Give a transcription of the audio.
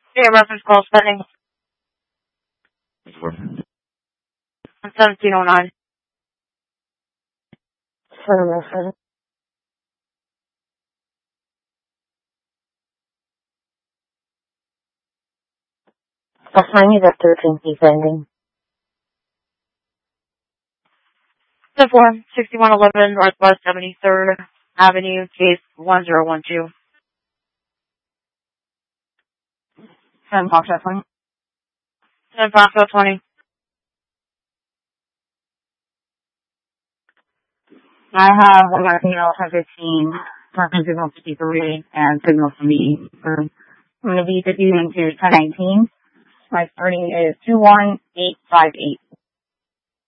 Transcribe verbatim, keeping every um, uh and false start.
Yeah, reference call spending. seventeen oh nine. Seven seven. Assign me the thirteen piece ending. ten four, sixty-one eleven Northwest seventy-third Avenue, case one zero one two. Seven Foxtrot twenty. ten Foxtrot twenty. I have one more signal ten fifteen, Parkman signal fifty-three, and signal from me. I'm going to be fifty into ten nineteen. My starting is two one eight five eight.